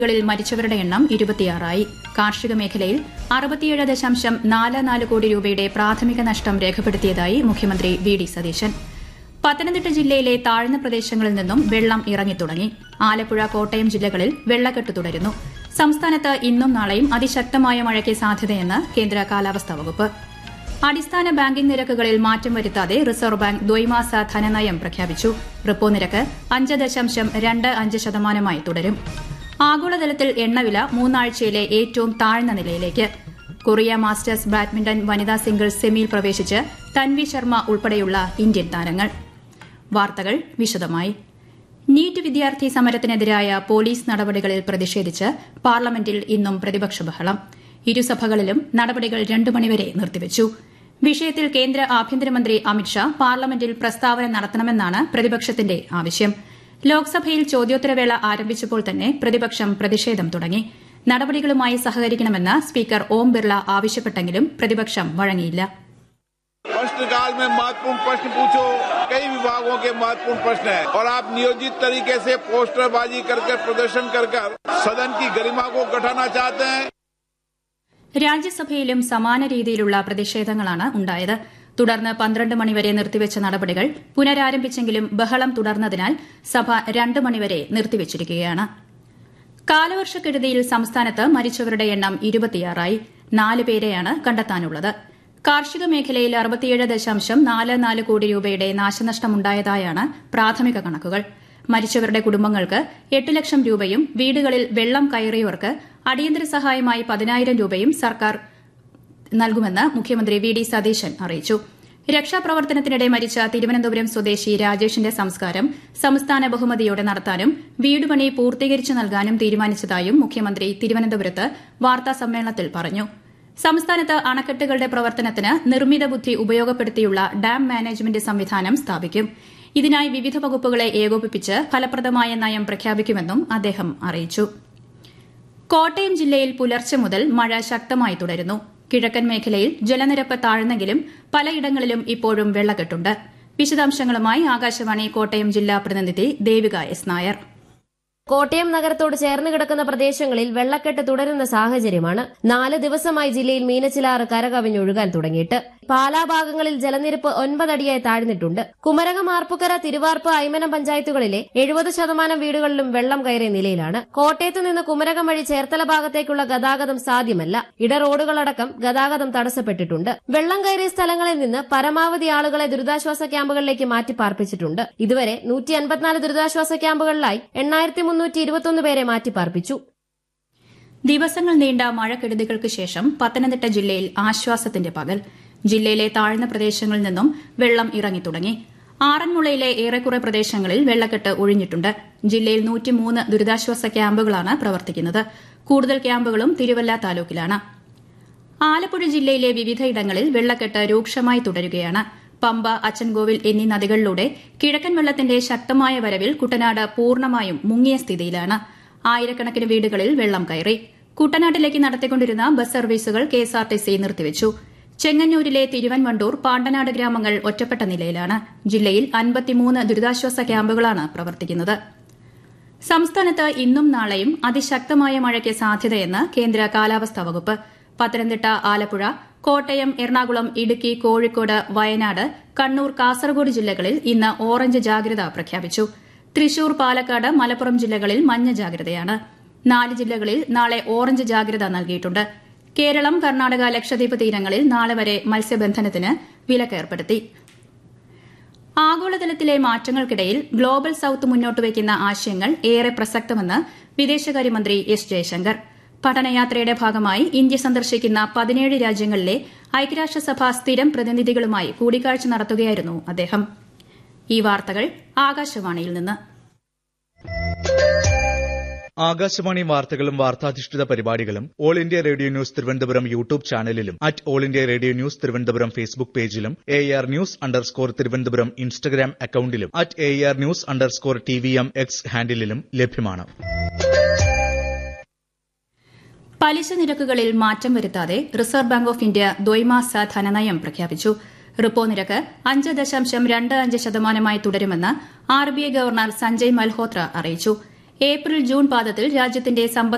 ിൽ മരിച്ചവരുടെ എണ്ണം 26ആയി. കാർഷിക മേഖലയിൽ 67.44 കോടി രൂപയുടെ പ്രാഥമിക നഷ്ടം രേഖപ്പെടുത്തിയതായി മുഖ്യമന്ത്രി വി ഡി സതീശൻ. പത്തനംതിട്ട ജില്ലയിലെ താഴ്ന്ന പ്രദേശങ്ങളിൽ നിന്നും വെള്ളം ഇറങ്ങിത്തുടങ്ങി. ആലപ്പുഴ, കോട്ടയം ജില്ലകളിൽ വെള്ളക്കെട്ട് തുടരുന്നു. സംസ്ഥാനത്ത് ഇന്നും നാളെയും അതിശക്തമായ മഴയ്ക്ക് സാധ്യതയെന്ന് കേന്ദ്ര കാലാവസ്ഥാ വകുപ്പ്. അടിസ്ഥാന ബാങ്കിംഗ് നിരക്കുകളിൽ മാറ്റം വരുത്താതെ റിസർവ് ബാങ്ക് ദ്വൈമാസ ധനനയം പ്രഖ്യാപിച്ചു. റിപ്പോ നിരക്ക് 5.25% തുടരും. ആഗോളതലത്തിൽ എണ്ണവില 3 ആഴ്ചയിലെ ഏറ്റവും താഴ്ന്ന നിലയിലേക്ക്. കൊറിയ മാസ്റ്റേഴ്സ് ബാഡ്മിന്റൺ വനിതാ സിംഗിൾസ് സെമിയിൽ പ്രവേശിച്ച് തൻവി ശർമ്മ ഉൾപ്പെടെയുള്ള ഇന്ത്യൻ താരങ്ങൾ. വാർത്തകൾ വിശദമായി. നീറ്റ് വിദ്യാർത്ഥി സമരത്തിനെതിരായ പോലീസ് നടപടികളിൽ പ്രതിഷേധിച്ച് പാർലമെന്റിൽ ഇന്നും പ്രതിപക്ഷ ബഹളം. ഇരുസഭകളിലും നടപടികൾ 2 മണിവരെ നിർത്തിവച്ചു. വിഷയത്തിൽ കേന്ദ്ര ആഭ്യന്തരമന്ത്രി അമിത്ഷാ പാർലമെന്റിൽ പ്രസ്താവന നടത്തണമെന്നാണ് പ്രതിപക്ഷത്തിന്റെ ആവശ്യം. ലോക്സഭയിൽ ചോദ്യോത്തരവേള ആരംഭിച്ചപ്പോൾ തന്നെ പ്രതിപക്ഷം പ്രതിഷേധം തുടങ്ങി. നടപടികളുമായി സഹകരിക്കണമെന്ന് സ്പീക്കർ ഓം ബിർള ആവശ്യപ്പെട്ടെങ്കിലും പ്രതിപക്ഷം വഴങ്ങിയില്ല. प्रश्नकाल में महत्वपूर्ण प्रश्न पूछो, कई विभागों के महत्वपूर्ण प्रश्न है और आप नियोजित तरीके से पोस्टरबाजी करके प्रदर्शन कर सदन की गरिमा को घटाना चाहते हैं. രാജ്യസഭയിലും സമാന രീതിയിലുള്ള പ്രതിഷേധങ്ങളാണ് ഉണ്ടായത്. തുടർന്ന് 12 മണിവരെ നിർത്തിവച്ച നടപടികൾ പുനരാരംഭിച്ചെങ്കിലും ബഹളം തുടർന്നതിനാൽ സഭ 2 മണിവരെ നിർത്തിവച്ചിരിക്കുകയാണ്. കാലവർഷക്കെടുതിയിൽ സംസ്ഥാനത്ത് മരിച്ചവരുടെ എണ്ണം 26ആയി. 4 പേരെയാണ് കണ്ടെത്താനുള്ളത്. കാർഷിക മേഖലയിൽ 67.44 കോടി രൂപയുടെ നാശനഷ്ടമുണ്ടായതായാണ് പ്രാഥമിക കണക്കുകൾ. മരിച്ചവരുടെ കുടുംബങ്ങൾക്ക് 8 ലക്ഷം രൂപയും വീടുകളിൽ വെള്ളം കയറിയവർക്ക് അടിയന്തര സഹായമായി 10,000 രൂപയും സർക്കാർ നൽകുമെന്ന് മുഖ്യമന്ത്രി വി ഡി സതീശൻ അറിയിച്ചു. രക്ഷാപ്രവർത്തനത്തിനിടെ മരിച്ച തിരുവനന്തപുരം സ്വദേശി രാജേഷിന്റെ സംസ്കാരം സംസ്ഥാന ബഹുമതിയോടെ നടത്താനും വീടുപണി പൂർത്തീകരിച്ചു നൽകാനും തീരുമാനിച്ചതായും മുഖ്യമന്ത്രി തിരുവനന്തപുരത്ത് വാർത്താസമ്മേളനത്തിൽ പറഞ്ഞു. സംസ്ഥാനത്ത് അണക്കെട്ടുകളുടെ പ്രവർത്തനത്തിന് നിർമ്മിത ബുദ്ധി ഉപയോഗപ്പെടുത്തിയുള്ള ഡാം മാനേജ്മെന്റ് സംവിധാനം സ്ഥാപിക്കും. ഇതിനായി വിവിധ വകുപ്പുകളെ ഏകോപിപ്പിച്ച് ഫലപ്രദമായ നയം പ്രഖ്യാപിക്കുമെന്നും അദ്ദേഹം അറിയിച്ചു. കോട്ടയം ജില്ലയിൽ പുലർച്ചെ മുതൽ മഴ ശക്തമായി തുടരുന്നു. കിഴക്കൻ മേഖലയിൽ ജലനിരപ്പ് താഴ്ന്നെങ്കിലും പലയിടങ്ങളിലും ഇപ്പോഴും വെള്ളക്കെട്ടുണ്ട്. വിശദാംശങ്ങളുമായി ആകാശവാണി കോട്ടയം ജില്ലാ പ്രതിനിധി ദേവിക എസ് നായർ. കോട്ടയം നഗരത്തോട് ചേർന്ന് കിടക്കുന്ന പ്രദേശങ്ങളിൽ വെള്ളക്കെട്ട് തുടരുന്ന സാഹചര്യമാണ്. 4 ദിവസമായി ജില്ലയിൽ മീനച്ചിലാറ് കരകവിഞ്ഞൊഴുകാൻ തുടങ്ങിയിട്ട്. പാലാ ഭാഗങ്ങളിൽ ജലനിരപ്പ് 9 അടിയായി താഴ്ന്നിട്ടുണ്ട്. കുമരകം, ആർപ്പുക്കര, തിരുവാർപ്പ്, ഐമനം പഞ്ചായത്തുകളിലെ 70% വീടുകളിലും വെള്ളം കയറിയ നിലയിലാണ്. കോട്ടയത്ത് നിന്ന് കുമരകം വഴി ചേർത്തല ഭാഗത്തേക്കുള്ള ഗതാഗതം സാധ്യമല്ല. ഇട റോഡുകളടക്കം ഗതാഗതം തടസ്സപ്പെട്ടിട്ടുണ്ട്. വെള്ളം കയറിയ സ്ഥലങ്ങളിൽ നിന്ന് പരമാവധി ആളുകളെ ദുരിതാശ്വാസ ക്യാമ്പുകളിലേക്ക് മാറ്റി പാർപ്പിച്ചിട്ടുണ്ട്. ഇതുവരെ 154 ദുരിതാശ്വാസ ക്യാമ്പുകളിലായി 8,321 പേരെ മാറ്റിപ്പാർപ്പിച്ചു. ദിവസങ്ങൾ നീണ്ട മഴക്കെടുതികൾക്ക് ശേഷം പത്തനംതിട്ട ജില്ലയിൽ ആശ്വാസത്തിന്റെ പകൽ. ജില്ലയിലെ താഴ്ന്ന പ്രദേശങ്ങളിൽ നിന്നും വെള്ളം ഇറങ്ങിത്തുടങ്ങി. ആറന്മുളയിലെ ഏറെക്കുറെ പ്രദേശങ്ങളിൽ വെള്ളക്കെട്ട് ഒഴിഞ്ഞിട്ടുണ്ട്. ജില്ലയിൽ 103 ദുരിതാശ്വാസ ക്യാമ്പുകളാണ് പ്രവർത്തിക്കുന്നത്. കൂടുതൽ ക്യാമ്പുകളും തിരുവല്ല താലൂക്കിലാണ്. ആലപ്പുഴ ജില്ലയിലെ വിവിധയിടങ്ങളിൽ വെള്ളക്കെട്ട് രൂക്ഷമായി തുടരുകയാണ്. പമ്പ, അച്ചൻകോവിൽ എന്നീ നദികളിലൂടെ കിഴക്കൻ വെള്ളത്തിന്റെ ശക്തമായ വരവിൽ കുട്ടനാട് പൂർണ്ണമായും മുങ്ങിയ സ്ഥിതിയിലാണ്. ആയിരക്കണക്കിന് വീടുകളിൽ വെള്ളം കയറി. കുട്ടനാട്ടിലേക്ക് നടത്തിക്കൊണ്ടിരുന്ന ബസ് സർവീസുകൾ കെഎസ്ആർടിസി നിർത്തിവച്ചു. ചെങ്ങന്നൂരിലെ തിരുവൻവണ്ടൂർ, പാണ്ടനാട് ഗ്രാമങ്ങൾ ഒറ്റപ്പെട്ട നിലയിലാണ്. ജില്ലയിൽ 53 ദുരിതാശ്വാസ ക്യാമ്പുകളാണ് പ്രവർത്തിക്കുന്നത്. സംസ്ഥാനത്ത് ഇന്നും നാളെയും അതിശക്തമായ മഴയ്ക്ക് സാധ്യതയെന്ന് കേന്ദ്ര കാലാവസ്ഥാ വകുപ്പ്. പത്തനംതിട്ട, ആലപ്പുഴ, കോട്ടയം, എറണാകുളം, ഇടുക്കി, കോഴിക്കോട്, വയനാട്, കണ്ണൂർ, കാസർഗോഡ് ജില്ലകളിൽ ഇന്ന് ഓറഞ്ച് ജാഗ്രത പ്രഖ്യാപിച്ചു. തൃശൂർ, പാലക്കാട്, മലപ്പുറം ജില്ലകളിൽ മഞ്ഞ ജാഗ്രതയാണ്. 4 ജില്ലകളിൽ നാളെ ഓറഞ്ച് ജാഗ്രത നൽകിയിട്ടുണ്ട്. കേരളം, കർണാടക, ലക്ഷദ്വീപ് തീരങ്ങളിൽ നാളെ വരെ മത്സ്യബന്ധനത്തിന് വിലക്കേർപ്പെടുത്തി. ആഗോളതലത്തിലെ മാറ്റങ്ങൾക്കിടയിൽ ഗ്ലോബൽ സൌത്ത് മുന്നോട്ടുവയ്ക്കുന്ന ആശയങ്ങൾ ഏറെ പ്രസക്തമെന്ന് വിദേശകാര്യമന്ത്രി എസ് ജയശങ്കർ. പഠനയാത്രയുടെ ഭാഗമായി ഇന്ത്യ സന്ദർശിക്കുന്ന 17 രാജ്യങ്ങളിലെ ഐക്യരാഷ്ട്രസഭ സ്ഥിരം പ്രതിനിധികളുമായി കൂടിക്കാഴ്ച നടത്തുകയായിരുന്നു അദ്ദേഹം. ഈ വാർത്തകൾ ആകാശവാണിയിൽ നിന്ന്. ആകാശവാണി വാർത്തകളും വാർത്താധിഷ്ഠിത പരിപാടികളും all India radio news Thiruvananthapuram YouTube ചാനലിലും all India radio news Thiruvananthapuram Facebook പേജിലും AR News_ തിരുവനന്തപുരം ഇൻസ്റ്റഗ്രാം അക്കൌണ്ടിലും AR News_TVM X ഹാൻഡിലും ലഭ്യമാണ്. പലിശ നിരക്കുകളിൽ മാറ്റം വരുത്താതെ റിസർവ് ബാങ്ക് ഓഫ് ഇന്ത്യ ദ്വൈമാസ ധനനയം പ്രഖ്യാപിച്ചു. റിപ്പോ നിരക്ക് 5.25% തുടരുമെന്ന് RBI ഗവർണർ സഞ്ജയ് മൽഹോത്ര അറിയിച്ചു. ഏപ്രിൽ ജൂൺ പാദത്തിൽ രാജ്യത്തിന്റെ